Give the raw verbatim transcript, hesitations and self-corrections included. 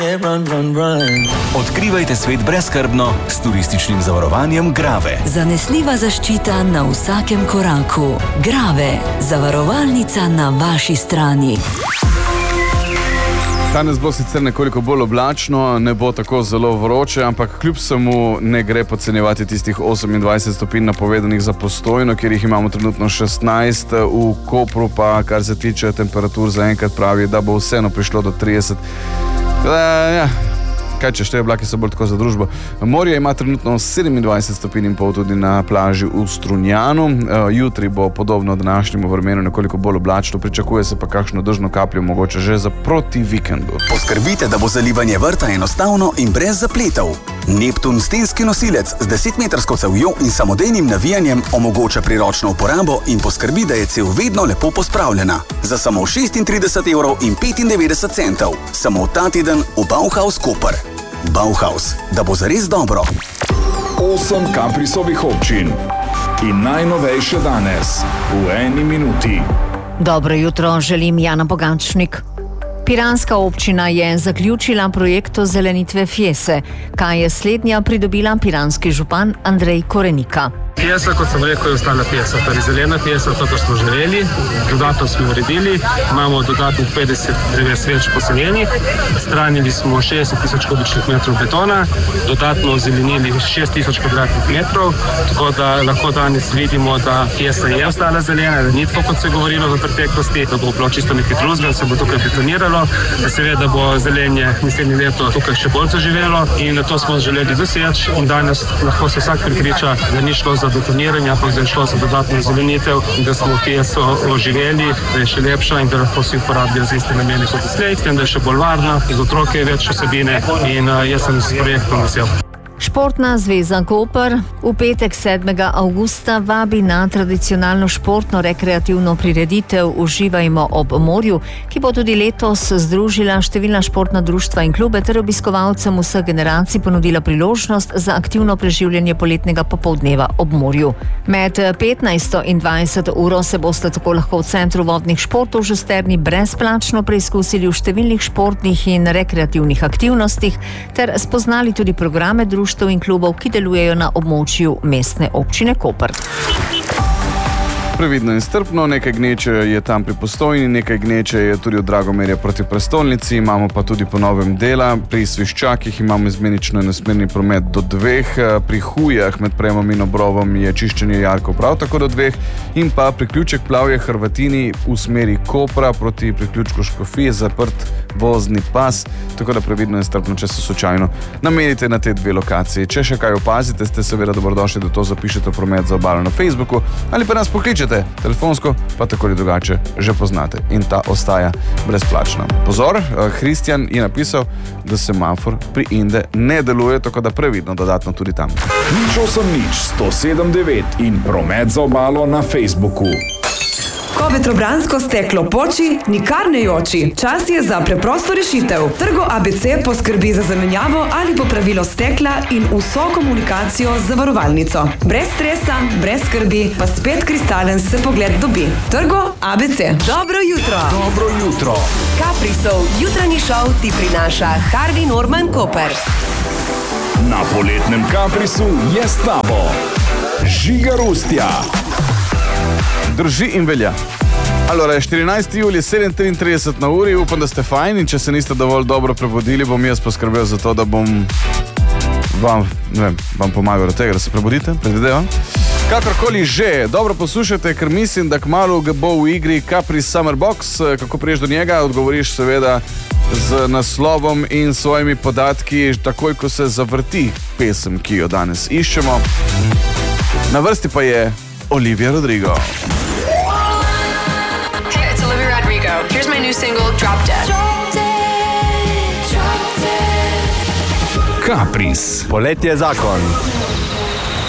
Run, run, run. Odkrivajte svet brezskrbno s turističnim zavarovanjem Grave. Zanesljiva zaščita na vsakem koraku. Grave, zavarovalnica na vaši strani. Danes bo sicer nekoliko bolj oblačno, ne bo tako zelo vroče, ampak kljub samo ne gre podcenjevati tistih osemindvajset stopinj napovedanih za Postojno, kjer jih imamo trenutno šestnajst, v Kopru pa, kar se tiče temperatur, zaenkrat pravi, da bo vseeno prišlo do trideset. Ja, kaj če šteje, oblaki so bolj tako za družbo. Morje ima trenutno sedemindvajset stopinj in pol tudi na plaži v Strunjanu. Jutri bo podobno današnjemu vremenu nekoliko bolj oblačno, pričakuje se pa kakšno dežno kapljo, mogoče že za proti vikendu. Poskrbite, da bo zalivanje vrta enostavno in brez zapletov. Neptun stenski nosilec z desetmetrsko cevjo in samodejnim navijanjem omogoča priročno uporabo in poskrbi, da je cev vedno lepo pospravljena. Za samo šestintrideset evrov in petindevetdeset centov. Samo ta teden v Bauhaus Koper. Bauhaus, da bo zares dobro. Osem Caprisovih občin in najnovejše danes v eni minuti. Dobro jutro, želim Jana Bogančnik. Piranska občina je zaključila projekt ozelenitve Fiese. Kaj je slednja pridobila piranski župan Andrej Korenika? Fiesa, kot sem rekel, je ostala Fiesa, torej zelena Fiesa, to, kar smo želeli. Dodatno smo uredili, imamo dodatnih petdeset dreves sveč poseljenih, stranili smo šestdeset tisoč kubičnih metrov betona, dodatno ozelenili šest tisoč kvadratnih metrov, tako da lahko danes vidimo, da Fiesa je ostala zelena, da ni tako, kot se je govorilo v preteklosti, da bo bilo čisto nekaj drugega, se bo tukaj betoniralo, da seveda bo zelenje naslednje leto tukaj še bolj zaživelo in to smo želeli doseči in danes lahko se vsak pripriča, da ni šlo za betoniranje, ampak da je šlo za dodatno zelenitev in da smo Fieso oživeli, da je še lepša in da lahko si uporabijo za iste namene kot doslej, s tem, da je še bolj varna, za otroke je več vsebine in uh, jaz sem s projektom vesel. Športna zveza Koper v petek sedmega avgusta vabi na tradicionalno športno rekreativno prireditev Uživajmo ob morju, ki bo tudi letos združila številna športna društva in klube ter obiskovalcem vseh generacij ponudila priložnost za aktivno preživljanje poletnega popoldneva ob morju. Med petnajsto in dvajseto uro se boste tako lahko v Centru vodnih športov v Žusterni brezplačno preizkusili v številnih športnih in rekreativnih aktivnostih ter spoznali tudi programe društva in klubov, ki delujejo na območju mestne občine Koper. Previdno in strpno, nekaj gneče je tam pri Postojni, nekaj gneče je tudi od Dragomerja proti prestolnici, imamo pa tudi po novem dela, pri Sviščakih imamo izmenično enosmerni promet do dveh, pri Hujah med Premom in Obrovom je čiščenje jarkov prav tako do dveh in pa priključek Plavje Hrvatini v smeri Kopra proti priključku Škofije zaprt vozni pas, tako da previdno in strpno, če se slučajno namenite na te dve lokaciji. Če še kaj opazite, ste seveda dobrodošli, da to zapišete promet za obalo na Facebooku ali pa nas pokličete telefonsko, pa tako ali drugače že poznate in ta ostaja brezplačna. Pozor, Kristjan je napisal, da semafor pri Inde ne deluje, tako da previdno dodatno tudi tam. Nič osem nič, sto sedem devet in promet za obalo na Facebooku. Ko vetrobransko steklo poči, nikar ne joči. Čas je za preprosto rešitev. Trgo A B C poskrbi za zamenjavo ali popravilo stekla in vso komunikacijo z zavarovalnico. Brez stresa, brez skrbi, pa spet kristalen se pogled dobi. Trgo A B C. Dobro jutro. Dobro jutro. Caprisov jutranji šov ti prinaša Harvey Norman Koper. Na poletnem Caprisu je s tabo Žiga Rustja. Drži in velja. Allora, je štirinajsti julij, sedem triintrideset na uri, upam, da ste fajn in če se niste dovolj dobro prebudili, bom jaz poskrbel za to, da bom vam, ne vem, vam pomagal do tega, da se prebudite, predvidevam. Kakorkoli že, dobro poslušajte, ker mislim, da kmalu bo v igri Capris Summer Box. Kako priješ do njega? Odgovoriš seveda z naslovom in svojimi podatki, takoj ko se zavrti pesem, ki jo danes iščemo. Na vrsti pa je Olivia Rodrigo. Hey, it's Olivia Rodrigo. Here's my new single, Drop Dead. Drop dead, drop dead. Capris. Poletje je zakon.